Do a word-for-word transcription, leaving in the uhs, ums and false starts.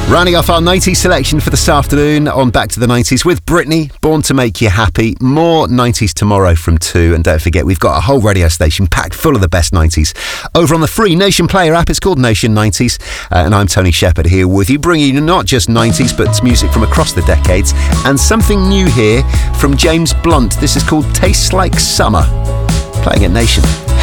Rounding off our nineties selection for this afternoon on Back to the nineties with Britney, Born to Make You Happy. More nineties tomorrow from two. And don't forget, we've got a whole radio station packed full of the best nineties over on the free Nation Player app. It's called Nation nineties. Uh, and I'm Tony Shepherd here with you, bringing you not just nineties, but music from across the decades. And something new here from James Blunt. This is called Tastes Like Summer. Playing at Nation.